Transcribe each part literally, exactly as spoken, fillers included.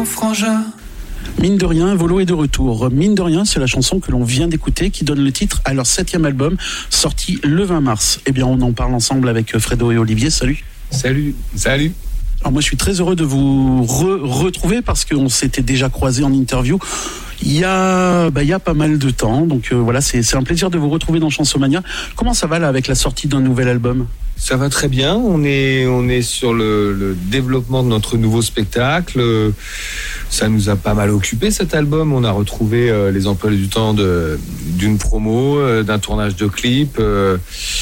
nos frangins. Mine de rien, Volo est de retour. Mine de rien, c'est la chanson que l'on vient d'écouter qui donne le titre à leur septième album, sorti le vingt mars. Eh bien, on en parle ensemble avec Fredo et Olivier. Salut. Salut. Salut. Alors moi, je suis très heureux de vous re- retrouver parce qu'on s'était déjà croisés en interview il y a, bah, il y a pas mal de temps. Donc euh, voilà, c'est, c'est un plaisir de vous retrouver dans Chansomania. Comment ça va là avec la sortie d'un nouvel album ? Ça va très bien. On est, on est sur le, le développement de notre nouveau spectacle. Ça nous a pas mal occupé cet album. On a retrouvé euh, les emplois du temps de, d'une promo, euh, d'un tournage de clip. Euh,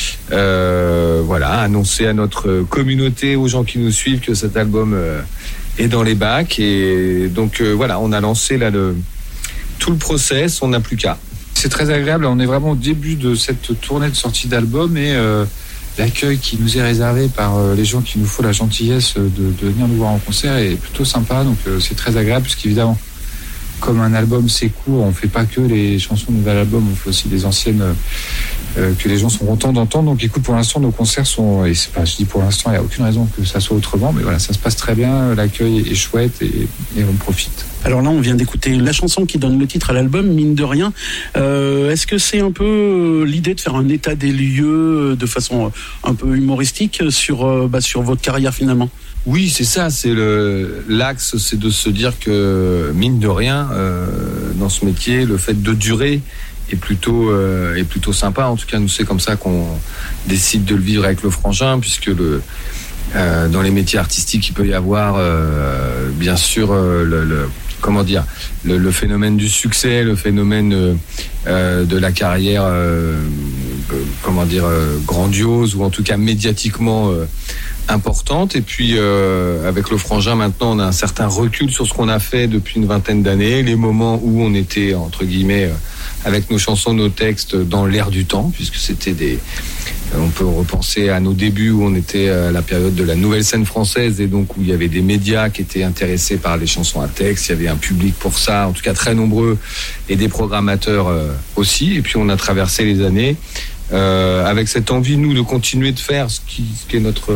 euh, voilà, annoncer à notre communauté, aux gens qui nous suivent, que cet album euh, est dans les bacs. Et donc euh, voilà, on a lancé là le tout le process. On n'a plus qu'à. C'est très agréable. On est vraiment au début de cette tournée de sortie d'album et euh, l'accueil qui nous est réservé par euh, les gens qui nous font la gentillesse de, de venir nous voir en concert est plutôt sympa. Donc euh, c'est très agréable puisqu'évidemment, comme un album c'est court, on fait pas que les chansons de nouvel album, on fait aussi des anciennes euh, que les gens sont contents d'entendre. Donc écoute, pour l'instant nos concerts sont, et c'est pas, je dis pour l'instant, il n'y a aucune raison que ça soit autrement, mais voilà, ça se passe très bien, l'accueil est chouette et, et on profite. Alors là, on vient d'écouter la chanson qui donne le titre à l'album, Mine de rien. Euh, est-ce que c'est un peu l'idée de faire un état des lieux de façon un peu humoristique sur, bah, sur votre carrière finalement ? Oui, c'est ça, c'est le l'axe, c'est de se dire que mine de rien, euh, dans ce métier, le fait de durer est plutôt euh, est plutôt sympa. En tout cas, nous c'est comme ça qu'on décide de le vivre avec le frangin, puisque le euh, dans les métiers artistiques, il peut y avoir euh, bien sûr euh, le, le comment dire le, le phénomène du succès, le phénomène euh, de la carrière, euh, euh, comment dire euh, grandiose ou en tout cas médiatiquement euh, importante. Et puis euh, avec le frangin maintenant on a un certain recul sur ce qu'on a fait depuis une vingtaine d'années, les moments où on était entre guillemets euh, avec nos chansons, nos textes dans l'air du temps, puisque c'était des on peut repenser à nos débuts où on était à la période de la nouvelle scène française et donc où il y avait des médias qui étaient intéressés par les chansons à texte, il y avait un public pour ça, en tout cas très nombreux, et des programmateurs euh, aussi. Et puis on a traversé les années Euh, avec cette envie, nous, de continuer de faire ce qui, ce qui est notre,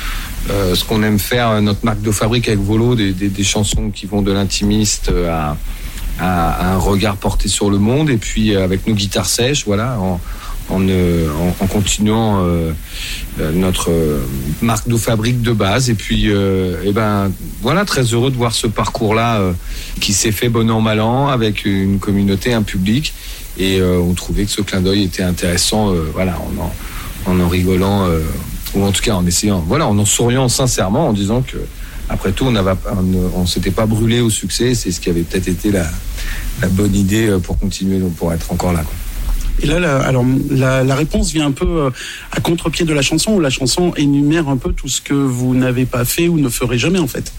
euh, ce qu'on aime faire, notre marque de fabrique avec Volo, des, des, des chansons qui vont de l'intimiste à, à, à un regard porté sur le monde, et puis avec nos guitares sèches, voilà, en, en, euh, en, en continuant euh, notre marque de fabrique de base. Et puis, euh, et ben, voilà, très heureux de voir ce parcours-là euh, qui s'est fait bon an mal an avec une communauté, un public. Et euh, on trouvait que ce clin d'œil était intéressant, euh, voilà, en en, en, en rigolant, euh, ou en tout cas en essayant, voilà, en en souriant sincèrement, en disant que, après tout, on n'avait, on, on s'était pas brûlé au succès, c'est ce qui avait peut-être été la, la bonne idée pour continuer, pour être encore là, quoi. Et là, la, alors, la, la réponse vient un peu à contre-pied de la chanson, où la chanson énumère un peu tout ce que vous n'avez pas fait ou ne ferez jamais, en fait.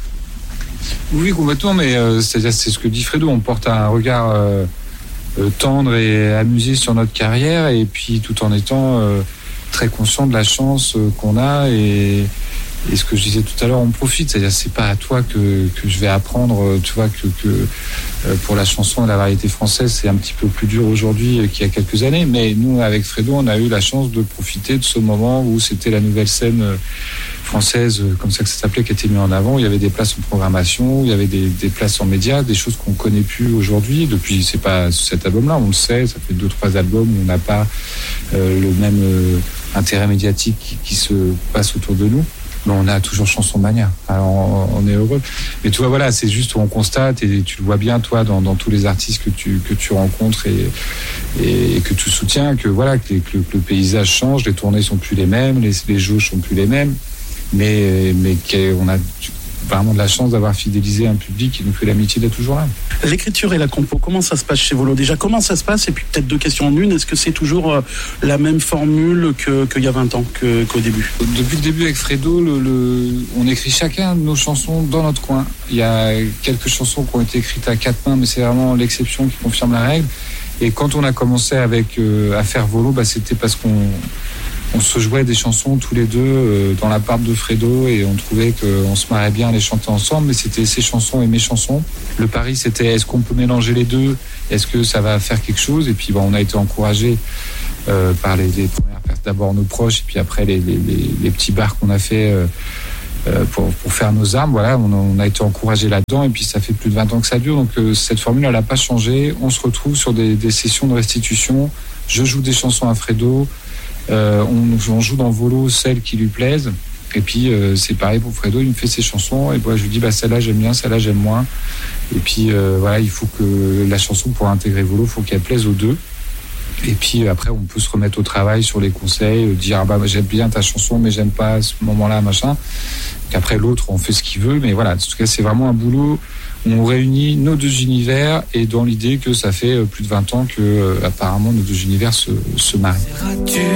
Oui, complètement, mais euh, c'est-à-dire, c'est ce que dit Fredo, on porte un regard euh, euh, tendre et amusé sur notre carrière, et puis tout en étant euh, très conscient de la chance euh, qu'on a, et, et ce que je disais tout à l'heure, on profite, c'est-à-dire c'est pas à toi que, que je vais apprendre, tu vois, que, que euh, pour la chanson et la variété française, c'est un petit peu plus dur aujourd'hui euh, qu'il y a quelques années, mais nous, avec Fredo, on a eu la chance de profiter de ce moment où c'était la nouvelle scène euh, française, euh, comme ça que ça s'appelait, qui était mis en avant, il y avait des places en programmation, il y avait des, des places en médias, des choses qu'on connaît plus aujourd'hui, depuis, c'est pas cet album-là, on le sait, ça fait deux, trois albums où on n'a pas euh, le même euh, intérêt médiatique qui, qui se passe autour de nous. Mais on a toujours Chansomania. Alors on, on est heureux. Mais tu vois, voilà, c'est juste où on constate, et tu le vois bien, toi, dans, dans tous les artistes que tu, que tu rencontres et, et, et que tu soutiens, que voilà, que, que, que le paysage change, les tournées sont plus les mêmes, les, les jauges sont plus les mêmes, mais, mais qu'on a vraiment de la chance d'avoir fidélisé un public qui nous fait l'amitié d'être toujours là. L'écriture et la compo, comment ça se passe chez Volo ? Déjà, comment ça se passe ? Et puis peut-être deux questions en une. Est-ce que c'est toujours euh, la même formule que, qu'il y a vingt ans, que, qu'au début ? Depuis le début avec Fredo, le, le, on écrit chacun de nos chansons dans notre coin. Il y a quelques chansons qui ont été écrites à quatre mains, mais c'est vraiment l'exception qui confirme la règle. Et quand on a commencé avec, euh, à faire Volo, bah, c'était parce qu'on on se jouait des chansons tous les deux euh, dans l'appart de Fredo, et on trouvait qu'on se marrait bien à les chanter ensemble, mais c'était ses chansons et mes chansons. Le pari, c'était est-ce qu'on peut mélanger les deux ? Est-ce que ça va faire quelque chose ? Et puis bon, on a été encouragés euh, par les, les premières personnes, d'abord nos proches, et puis après les, les, les, les petits bars qu'on a fait euh, euh, pour, pour faire nos armes. Voilà, on a, on a été encouragé là-dedans et puis ça fait plus de vingt ans que ça dure. Donc euh, cette formule, elle n'a pas changé. On se retrouve sur des, des sessions de restitution. Je joue des chansons à Fredo. Euh, on, on joue dans Volo celles qui lui plaisent. Et puis euh, c'est pareil pour Fredo, il me fait ses chansons et bah, je lui dis bah celle-là j'aime bien, celle-là j'aime moins. Et puis euh, voilà, il faut que la chanson pour intégrer Volo, il faut qu'elle plaise aux deux. Et puis après on peut se remettre au travail sur les conseils, dire ah bah j'aime bien ta chanson mais j'aime pas à ce moment-là machin. Qu'après l'autre on fait ce qu'il veut, mais voilà, en tout cas c'est vraiment un boulot où on réunit nos deux univers et dans l'idée que ça fait plus de vingt ans que euh, apparemment nos deux univers se, se marient.